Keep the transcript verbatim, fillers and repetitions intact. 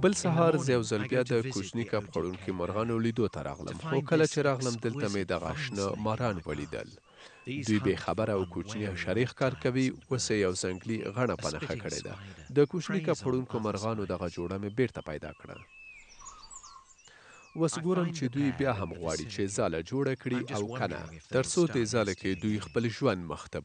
بل سهار زه یو ځل بیا د کوچني کب خوړونکي مرغانو لیدو ته راغلم، خو کله چې راغلم دلته مې دغه شنه ماران ولیدل. دوی بې خبره او کوچني حشرې ښکار کوي، اوس یې یو ځنګلي غڼه په نښه کړې ده. د کوچني کب خوړونکو مرغانو دغه جوړه مې بیرته پیدا کړه. اوس ګورم چې دوی بیا هم غواړي چې ځاله جوړه کړي او که نه، تر څو دې ځاله کې دوی خپل ژوند مخ ته